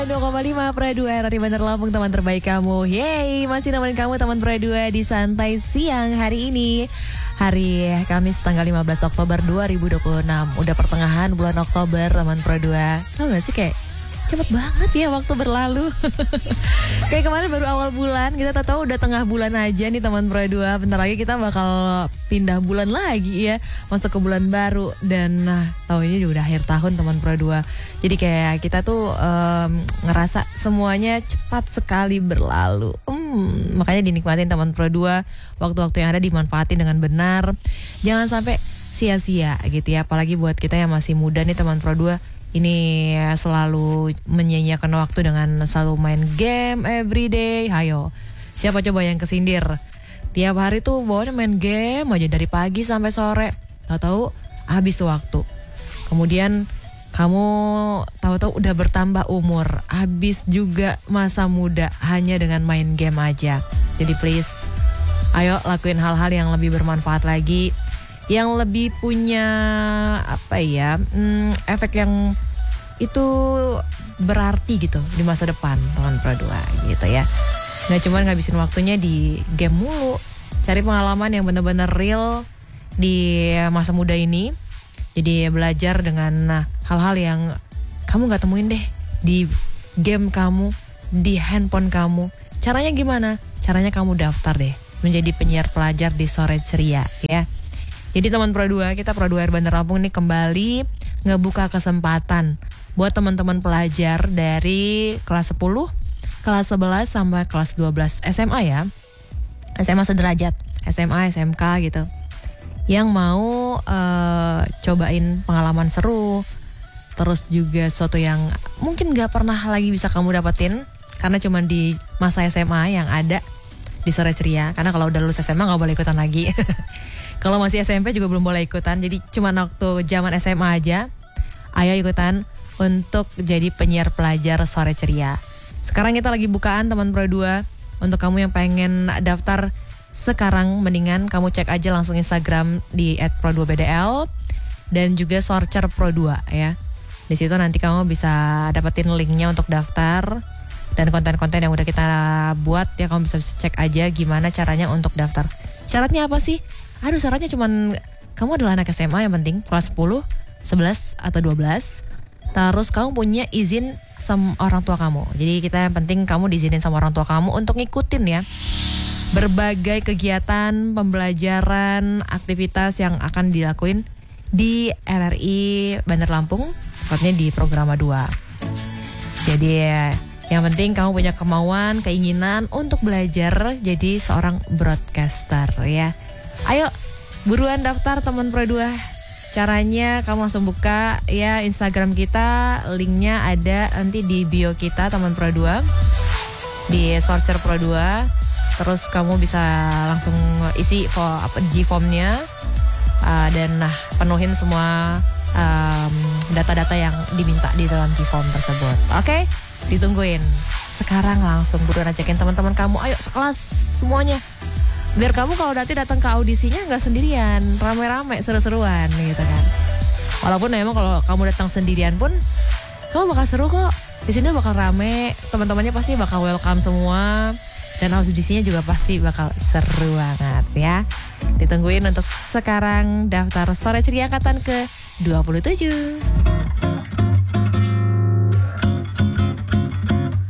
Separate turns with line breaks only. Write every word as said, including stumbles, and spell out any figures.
dua koma lima Pro dua R R I Bandar Lampung, teman terbaik kamu. Yeay, masih nemenin kamu teman Pro dua di Santai Siang hari ini. Hari Kamis tanggal lima belas Oktober dua ribu dua puluh enam. Udah pertengahan bulan Oktober teman Pro dua. Tahu gak sih kayak cepet banget ya waktu berlalu. Kayak kemarin baru awal bulan, kita tahu udah tengah bulan aja nih teman Pro dua. Bentar lagi kita bakal pindah bulan lagi ya, masuk ke bulan baru. Dan nah, tahun ini juga udah akhir tahun teman Pro dua. Jadi kayak kita tuh um, ngerasa semuanya cepat sekali berlalu. Hmm, makanya dinikmatin teman Pro dua, waktu-waktu yang ada dimanfaatin dengan benar. Jangan sampai sia-sia gitu ya, apalagi buat kita yang masih muda nih teman Pro dua. Ini selalu menyia-nyiakan waktu dengan selalu main game everyday. Hayo, siapa coba yang kesindir? Tiap hari tuh bawaannya main game aja dari pagi sampai sore. Tahu-tahu habis waktu. Kemudian kamu tahu-tahu udah bertambah umur, habis juga masa muda hanya dengan main game aja. Jadi please, ayo lakuin hal-hal yang lebih bermanfaat lagi, yang lebih punya apa ya hmm, efek yang itu berarti gitu di masa depan teman Pro dua gitu ya. Nggak cuma ngabisin waktunya di game mulu, cari pengalaman yang benar-benar real di masa muda ini. Jadi belajar dengan nah, hal-hal yang kamu nggak temuin deh di game kamu, di handphone kamu. Caranya gimana? Caranya kamu daftar deh menjadi penyiar pelajar di Sore Ceria ya. Jadi teman Pro dua, kita Pro dua R Bandar Lampung ini kembali ngebuka kesempatan buat teman-teman pelajar dari kelas sepuluh, kelas sebelas sampai kelas dua belas S M A ya. S M A sederajat, S M A, S M K gitu. Yang mau uh, cobain pengalaman seru, terus juga sesuatu yang mungkin gak pernah lagi bisa kamu dapetin karena cuma di masa S M A yang ada di Sore Ceria. Karena kalau udah lulus S M A gak boleh ikutan lagi. Kalau masih S M P juga belum boleh ikutan. Jadi cuma waktu zaman S M A aja. Ayo ikutan untuk jadi penyiar pelajar Sore Ceria. Sekarang kita lagi bukaan teman Pro dua. Untuk kamu yang pengen daftar sekarang, mendingan kamu cek aja langsung Instagram di et pro dua b d l dan juga Sorcer Pro dua ya. Di situ nanti kamu bisa dapetin linknya untuk daftar dan konten-konten yang udah kita buat ya. Kamu bisa cek aja gimana caranya untuk daftar. Syaratnya apa sih? Aduh, syaratnya cuman kamu adalah anak S M A yang penting kelas sepuluh, sebelas atau dua belas. Terus kamu punya izin sama orang tua kamu. Jadi kita yang penting kamu diizinin sama orang tua kamu untuk ngikutin ya berbagai kegiatan, pembelajaran, aktivitas yang akan dilakuin di R R I Bandar Lampung, tepatnya di Programa dua. Jadi yang penting kamu punya kemauan, keinginan untuk belajar jadi seorang broadcaster ya. Ayo buruan daftar teman Pro dua. Caranya kamu langsung buka ya Instagram kita, linknya ada nanti di bio kita teman Pro dua, di Sorcer Pro dua. Terus kamu bisa langsung isi form, apa, G-formnya uh, dan nah penuhin semua um, data-data yang diminta di dalam G-form tersebut. Oke, okay? Ditungguin. Sekarang langsung buruan ajakin teman-teman kamu, ayo sekelas semuanya. Biar kamu kalau nanti datang ke audisinya nggak sendirian, rame-rame, seru-seruan gitu kan. Walaupun memang kalau kamu datang sendirian pun, kamu bakal seru kok. Di sini bakal rame, teman-temannya pasti bakal welcome semua, dan audisinya juga pasti bakal seru banget ya. Ditungguin untuk sekarang daftar Sore Ceria angkatan ke dua puluh tujuh.